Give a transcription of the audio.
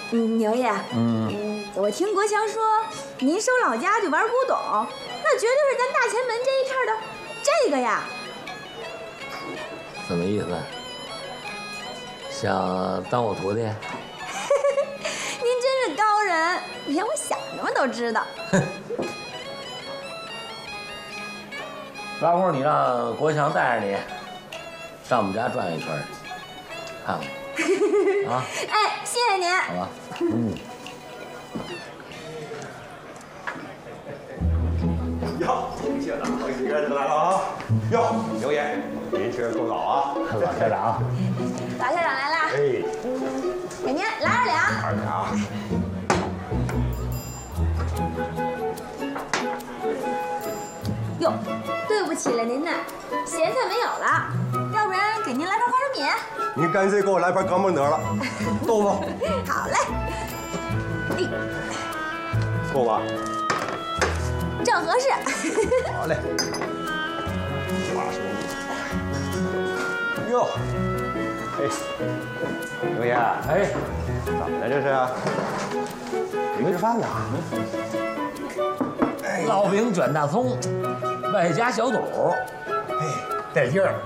牛爷，我听国强说，您收老家就玩古董，那绝对是咱大前门这一片的这个呀。 什么意思？想当我徒弟？ 您真是高人，连我想什么都知道。 抓会儿你让国强带着你上我们家转一圈，看看。啊！ 哎，谢谢您。 好吧。 哟，谢长，几个人来了啊！哟，刘爷，您吃够早啊！ 老校长， 老校长来了。 哎， 给您来2两。 2两。 哟，对不起了您呢，咸菜没有了，要不然给您来盘花生米。 您干脆给我来盘钢镚得了，豆腐。 好嘞。哎， 够吧？ 正合适。 好嘞。花生米。哟，哎，刘爷， 哎， 怎么了这是？没吃饭呢？ 烙饼卷大葱，外加小肚， 哎，带劲儿。